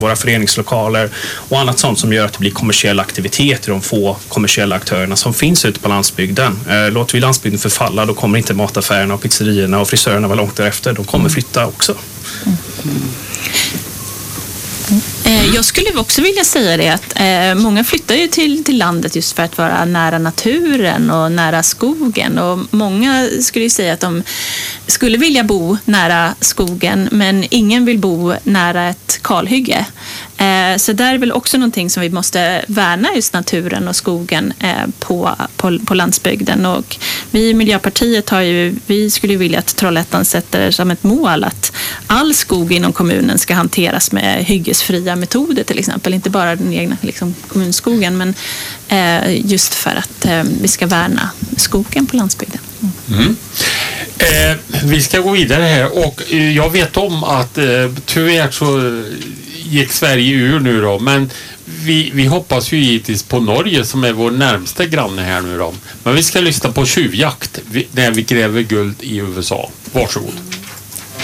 våra föreningslokaler och annat sånt som gör att det blir kommersiell aktivitet i de få kommersiella aktörerna som finns ute på landsbygden. Låter vi landsbygden förfalla, då kommer inte mataffärerna och pizzerierna och frisörerna vara långt därefter. De kommer flytta också. Jag skulle också vilja säga det att många flyttar ju till landet just för att vara nära naturen och nära skogen, och många skulle ju säga att de skulle vilja bo nära skogen, men ingen vill bo nära ett kalhygge. Så där är väl också någonting som vi måste värna, just naturen och skogen på landsbygden. Och vi i Miljöpartiet vi skulle vilja att Trollhättan sätter som ett mål att all skog inom kommunen ska hanteras med hyggesfria metoder till exempel. Inte bara den egna kommunskogen, men just för att vi ska värna skogen på landsbygden. Vi ska gå vidare här, och jag vet om att tyvärr så gick Sverige ur nu då, men vi hoppas ju givetvis på Norge som är vår närmsta granne här nu då. Men vi ska lyssna på Tjuvjakt när vi gräver guld i USA. Varsågod.